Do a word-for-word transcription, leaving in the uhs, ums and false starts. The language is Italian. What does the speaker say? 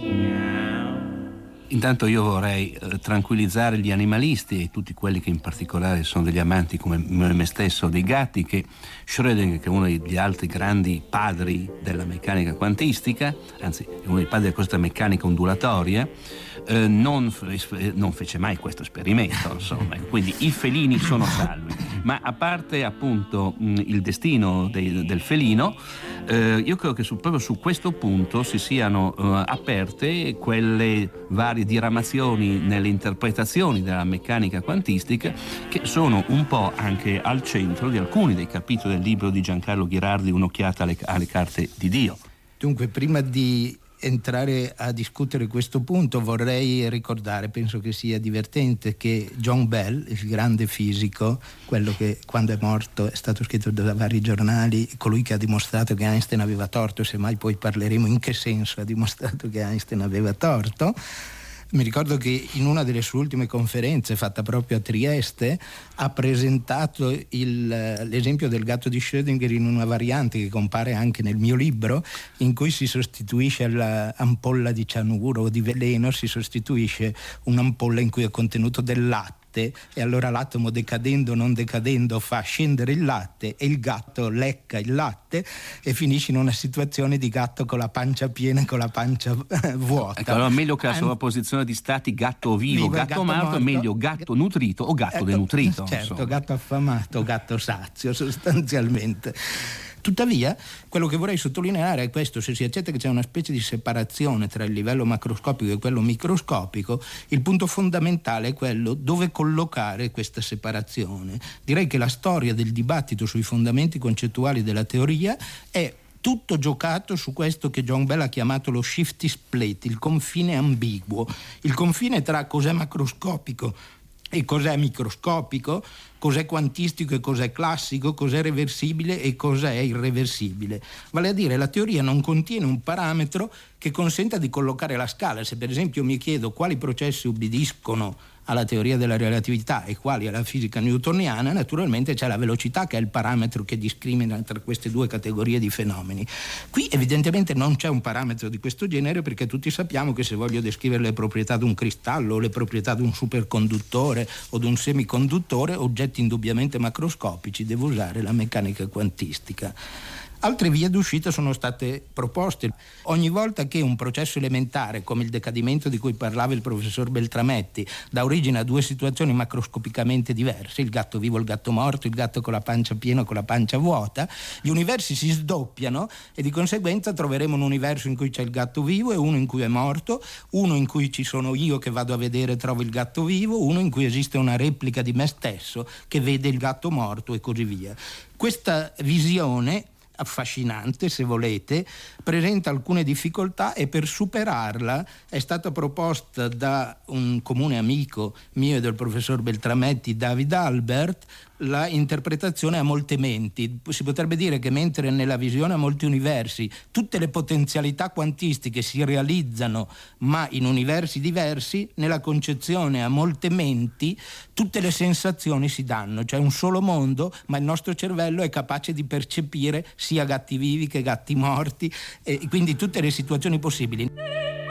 Intanto io vorrei eh, tranquillizzare gli animalisti e tutti quelli che in particolare sono degli amanti come me stesso dei gatti, che Schrödinger, che è uno degli altri grandi padri della meccanica quantistica, anzi è uno dei padri di questa meccanica ondulatoria, eh, non, fe- non fece mai questo esperimento, insomma. Quindi i felini sono salvi. Ma a parte appunto mh, il destino dei, del felino, eh, io credo che su, proprio su questo punto si siano eh, aperte quelle varie diramazioni nelle interpretazioni della meccanica quantistica che sono un po' anche al centro di alcuni dei capitoli del libro di Giancarlo Ghirardi, Un'occhiata alle, alle carte di Dio. Dunque, prima di entrare a discutere questo punto vorrei ricordare, penso che sia divertente, che John Bell, il grande fisico, quello che quando è morto è stato scritto da vari giornali, colui che ha dimostrato che Einstein aveva torto, semmai poi parleremo in che senso ha dimostrato che Einstein aveva torto. Mi ricordo che in una delle sue ultime conferenze, fatta proprio a Trieste, ha presentato il, l'esempio del gatto di Schrödinger in una variante che compare anche nel mio libro, in cui si sostituisce all'ampolla di cianuro o di veleno, si sostituisce un'ampolla in cui è contenuto del latte, e allora l'atomo, decadendo o non decadendo, fa scendere il latte e il gatto lecca il latte e finisce in una situazione di gatto con la pancia piena e con la pancia vuota. Ecco, allora meglio che la sovrapposizione di stati gatto vivo, vivo gatto, gatto morto, morto, meglio gatto nutrito o gatto ecco, denutrito. Certo, insomma. Gatto affamato, gatto sazio sostanzialmente. Tuttavia, quello che vorrei sottolineare è questo: se si accetta che c'è una specie di separazione tra il livello macroscopico e quello microscopico, il punto fondamentale è quello dove collocare questa separazione. Direi che la storia del dibattito sui fondamenti concettuali della teoria è tutto giocato su questo che John Bell ha chiamato lo shifty split, il confine ambiguo, il confine tra cos'è macroscopico e cos'è microscopico, cos'è quantistico e cos'è classico, cos'è reversibile e cos'è irreversibile. Vale a dire, la teoria non contiene un parametro che consenta di collocare la scala. Se per esempio mi chiedo quali processi ubbidiscono alla teoria della relatività e quali alla fisica newtoniana, naturalmente c'è la velocità che è il parametro che discrimina tra queste due categorie di fenomeni. Qui evidentemente non c'è un parametro di questo genere, perché tutti sappiamo che se voglio descrivere le proprietà di un cristallo o le proprietà di un superconduttore o di un semiconduttore, oggetti indubbiamente macroscopici, devo usare la meccanica quantistica. Altre vie d'uscita sono state proposte. Ogni volta che un processo elementare, come il decadimento di cui parlava il professor Beltrametti, dà origine a due situazioni macroscopicamente diverse, il gatto vivo e il gatto morto, il gatto con la pancia piena o con la pancia vuota, gli universi si sdoppiano e di conseguenza troveremo un universo in cui c'è il gatto vivo e uno in cui è morto, uno in cui ci sono io che vado a vedere e trovo il gatto vivo, uno in cui esiste una replica di me stesso che vede il gatto morto e così via. Questa visione affascinante, se volete, presenta alcune difficoltà e per superarla è stata proposta da un comune amico mio e del professor Beltrametti, David Albert, la interpretazione a molte menti. Si potrebbe dire che mentre nella visione a molti universi tutte le potenzialità quantistiche si realizzano ma in universi diversi, nella concezione a molte menti tutte le sensazioni si danno, cioè un solo mondo, ma il nostro cervello è capace di percepire sia gatti vivi che gatti morti e quindi tutte le situazioni possibili.